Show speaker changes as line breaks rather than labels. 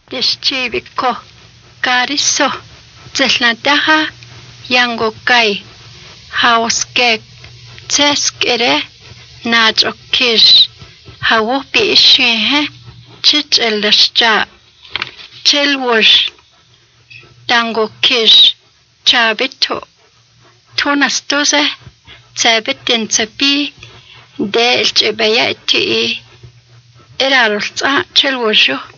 Deschiviko Kariso Zelnataha Yangokai Hauskek Teskere Najokish Hawopi Ishehe Chich Elashja Chelwash Dangokish Chabito Tonastoze Zabitin Zabi Del Chebayati Erarulza Chelwasho